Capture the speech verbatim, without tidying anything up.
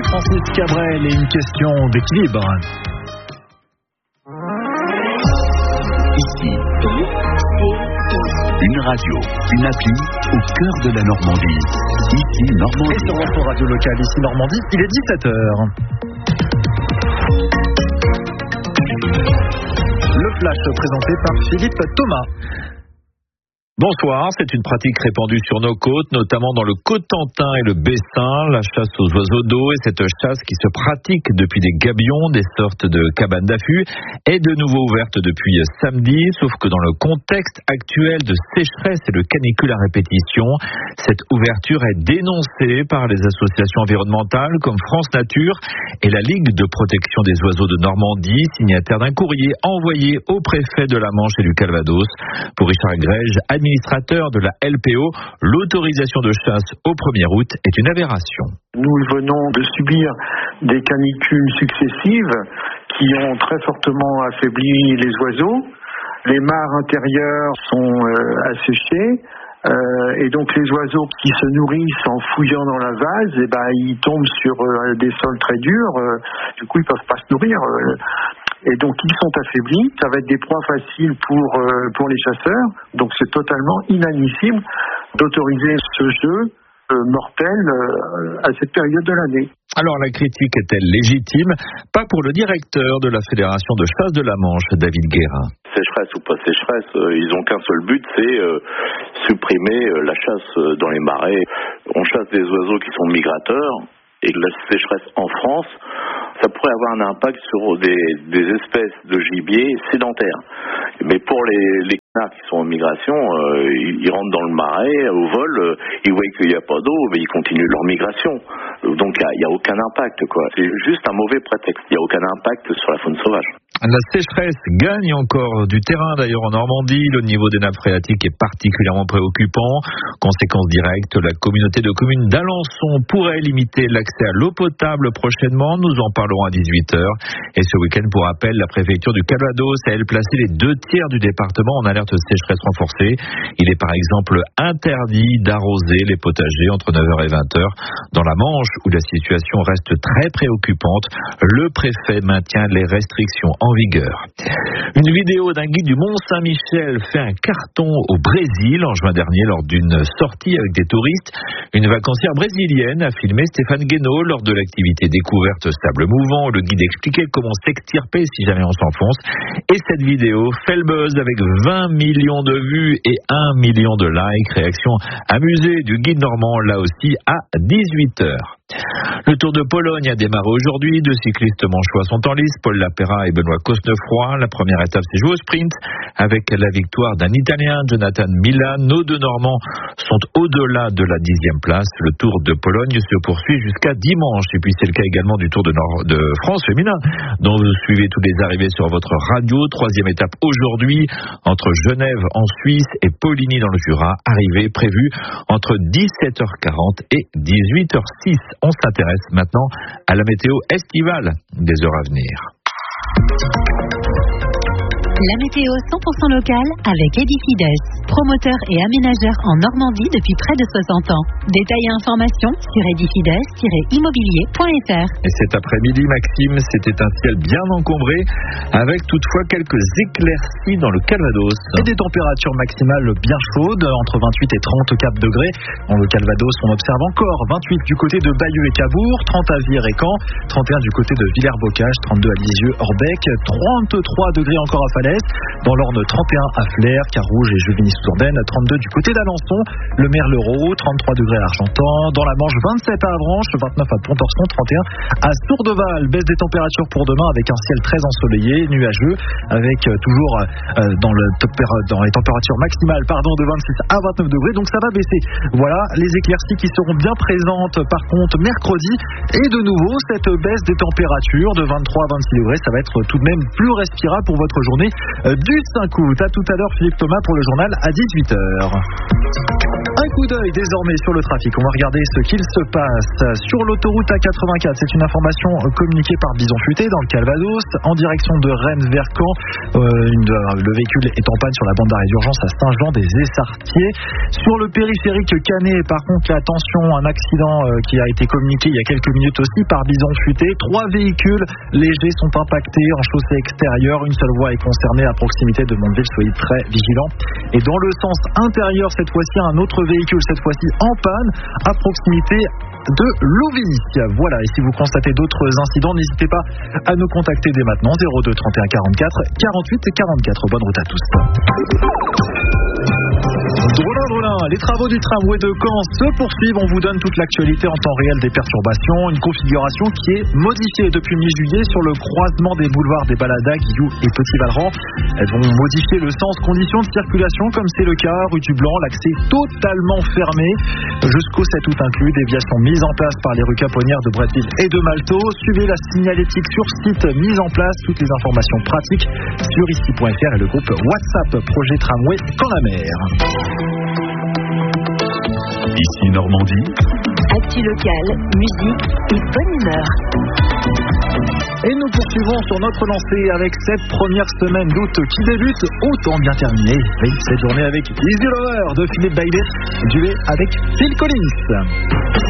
Francis Cabrel et une question d'équilibre. Ici, une radio, une appli au cœur de la Normandie. Ici, Normandie. Et sur votre radio locale, ici Normandie, il est dix-sept heures. Le flash présenté par Philippe Thomas. Bonsoir, c'est une pratique répandue sur nos côtes, notamment dans le Cotentin et le Bessin, la chasse aux oiseaux d'eau. Et cette chasse qui se pratique depuis des gabions, des sortes de cabanes d'affût, est de nouveau ouverte depuis samedi, sauf que dans le contexte actuel de sécheresse et de canicule à répétition, cette ouverture est dénoncée par les associations environnementales comme France Nature et la Ligue de protection des oiseaux de Normandie, signataire d'un courrier envoyé au préfet de la Manche et du Calvados. Pour Richard Grège, administrateur de la L P O, l'autorisation de chasse au premier août est une aberration. Nous venons de subir des canicules successives qui ont très fortement affaibli les oiseaux. Les mares intérieures sont euh, asséchées. Euh, et donc les oiseaux qui se nourrissent en fouillant dans la vase, eh ben, ils tombent sur euh, des sols très durs. Euh, du coup, ils peuvent pas se nourrir. Euh, Et donc ils sont affaiblis, ça va être des proies faciles pour, euh, pour les chasseurs, donc c'est totalement inadmissible d'autoriser ce jeu euh, mortel euh, à cette période de l'année. Alors la critique est-elle légitime? Pas pour le directeur de la Fédération de chasse de la Manche, David Guérin. Sécheresse ou pas sécheresse, euh, ils n'ont qu'un seul but, c'est euh, supprimer euh, la chasse dans les marais. On chasse des oiseaux qui sont migrateurs, et la sécheresse en France, ça pourrait avoir un impact sur des, des espèces de gibier sédentaires. Mais pour les, les canards qui sont en migration, euh, ils, ils rentrent dans le marais, au vol, euh, ils voient qu'il n'y a pas d'eau, mais ils continuent leur migration. Donc il n'y a, a aucun impact, quoi. C'est juste un mauvais prétexte. Il n'y a aucun impact sur la faune sauvage. La sécheresse gagne encore du terrain d'ailleurs en Normandie. Le niveau des nappes phréatiques est particulièrement préoccupant. Conséquence directe, la communauté de communes d'Alençon pourrait limiter l'accès à l'eau potable prochainement. Nous en parlerons à dix-huit heures. Et ce week-end, pour rappel, la préfecture du Calvados a elle placé les deux tiers du département en alerte sécheresse renforcée. Il est par exemple interdit d'arroser les potagers entre neuf heures et vingt heures. Dans la Manche, où la situation reste très préoccupante, le préfet maintient les restrictions en vigueur. Une vidéo d'un guide du Mont-Saint-Michel fait un carton au Brésil en juin dernier lors d'une sortie avec des touristes. Une vacancière brésilienne a filmé Stéphane Guénaud lors de l'activité découverte Sable Mouvant. Le guide expliquait comment s'extirper si jamais on s'enfonce. Et cette vidéo fait le buzz avec vingt millions de vues et un million de likes. Réaction amusée du guide normand là aussi à dix-huit heures. Le Tour de Pologne a démarré aujourd'hui. Deux cyclistes manchois sont en lice, Paul Lapera et Benoît Cosnefroy. La première étape s'est jouée au sprint avec la victoire d'un Italien, Jonathan Milan. Nos deux Normands sont au-delà de la dixième place. Le Tour de Pologne se poursuit jusqu'à dimanche. Et puis c'est le cas également du Tour de, Nord- de France féminin, dont vous suivez toutes les arrivées sur votre radio. Troisième étape aujourd'hui entre Genève en Suisse et Poligny dans le Jura. Arrivée prévue entre dix-sept heures quarante et dix-huit heures six. On s'intéresse maintenant à la météo estivale des heures à venir. La météo cent pour cent locale avec Edifides, promoteur et aménageur en Normandie depuis près de soixante ans. Détails et informations sur edifides tiret immobilier point f r. Et cet après-midi, Maxime, c'était un ciel bien encombré avec toutefois quelques éclaircies dans le Calvados. Et des températures maximales bien chaudes, entre vingt-huit et trente-quatre degrés. Dans le Calvados, on observe encore vingt-huit du côté de Bayeux et Cabourg, trente à Vire et Caen, trente et un du côté de Villers-Bocage, trente-deux à Lisieux, Orbec, trente-trois degrés encore à Falaise. Dans l'Orne, trente et un à Flers, Carouge et Juvigny-sous-Jourdaine, trente-deux du côté d'Alençon, le Merlereau, trente-trois degrés à Argentan, dans la Manche, vingt-sept à Avranches, vingt-neuf à Pontorson, trente et un à Sourdeval. Baisse des températures pour demain avec un ciel très ensoleillé, nuageux, avec euh, toujours euh, dans, le, dans les températures maximales pardon, de vingt-six à vingt-neuf degrés, donc ça va baisser. Voilà les éclaircies qui seront bien présentes par contre mercredi, et de nouveau cette baisse des températures de vingt-trois à vingt-six degrés, ça va être tout de même plus respirable pour votre journée du cinq août. À tout à l'heure Philippe Thomas pour le journal à dix-huit heures. Un coup coup d'œil désormais sur le trafic. On va regarder ce qu'il se passe sur l'autoroute A quatre-vingt-quatre. C'est une information communiquée par Bison Futé dans le Calvados en direction de Rennes vers Caen. Euh, une, le véhicule est en panne sur la bande d'arrêt d'urgence à Saint-Jean-des-Essartiers. Sur le périphérique Canet, par contre, attention, un accident euh, qui a été communiqué il y a quelques minutes aussi par Bison Futé. Trois véhicules légers sont impactés en chaussée extérieure. Une seule voie est concernée à proximité de Mondeville. Soyez très vigilants. Et dans le sens intérieur, cette fois-ci, un autre véhicule, cette fois-ci en panne, à proximité de Louvigny. Voilà, et si vous constatez d'autres incidents, n'hésitez pas à nous contacter dès maintenant. zéro deux trente et un quarante-quatre quarante-huit quarante-quatre. Bonne route à tous. Drôlin, drôlin, les travaux du tramway de Caen se poursuivent. On vous donne toute l'actualité en temps réel des perturbations. Une configuration qui est modifiée depuis mi-juillet sur le croisement des boulevards des Balada, Guillou et Petit-Valran. Elles vont modifier le sens, conditions de circulation, comme c'est le cas rue du Blanc. L'accès totalement fermé jusqu'au sept août inclus. Déviation mise en place par les rues Caponnières de Bretteville et de Malteau. Suivez la signalétique sur site mise en place. Toutes les informations pratiques sur ici point f r et le groupe WhatsApp Projet Tramway Caen la Mer. Ici Normandie. Actu locale, musique et bonne humeur. Et nous poursuivons sur notre lancée avec cette première semaine d'août qui débute autant bien terminée. Oui, cette journée avec Easy Lover de Philippe Bailey, duet avec Phil Collins.